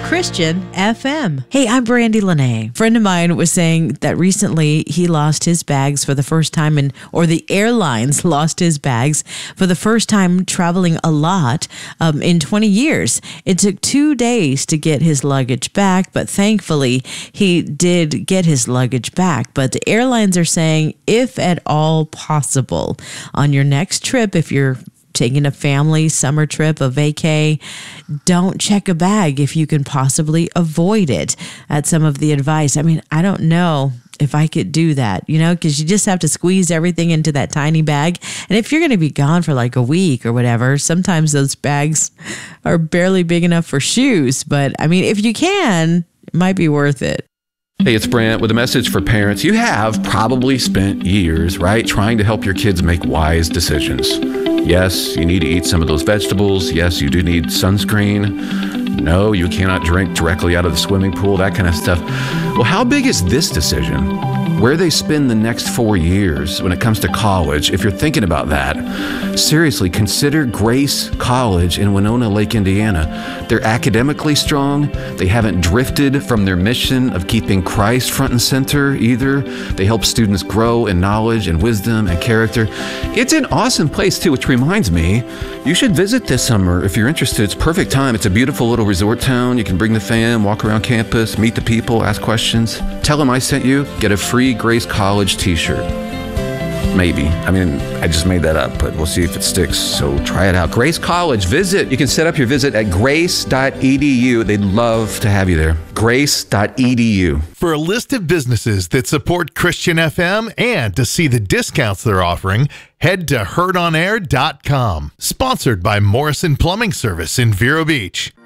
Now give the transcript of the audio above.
Christian FM. Hey, I'm Brandy Lene. A friend of mine was saying that recently he lost his bags for the first time, or the airlines lost his bags for the first time traveling a lot in 20 years. It took 2 days to get his luggage back, but thankfully he did get his luggage back. But the airlines are saying, if at all possible, on your next trip, if you're taking a family summer trip, a vacay, don't check a bag if you can possibly avoid it. That's some of the advice. I mean, I don't know if I could do that, because you just have to squeeze everything into that tiny bag. And if you're going to be gone for like a week or whatever, sometimes those bags are barely big enough for shoes. But I mean, if you can, it might be worth it. Hey, it's Brant with a message for parents. You have probably spent years, right, trying to help your kids make wise decisions. Yes, you need to eat some of those vegetables. Yes, you do need sunscreen. No, you cannot drink directly out of the swimming pool, that kind of stuff. Well, how big is this decision? Where they spend the next 4 years when it comes to college, if you're thinking about that, seriously, consider Grace College in Winona Lake, Indiana. They're academically strong. They haven't drifted from their mission of keeping Christ front and center either. They help students grow in knowledge and wisdom and character. It's an awesome place too, which reminds me, you should visit this summer if you're interested. It's perfect time. It's a beautiful little resort town. You can bring the fam, walk around campus, meet the people, ask questions. Tell them I sent you. Get a free Grace College t-shirt. Maybe. I mean, I just made that up, but we'll see if it sticks. So try it out. Grace College, visit. You can set up your visit at grace.edu. They'd love to have you there. Grace.edu. For a list of businesses that support Christian FM and to see the discounts they're offering, head to heardonair.com. Sponsored by Morrison Plumbing Service in Vero Beach.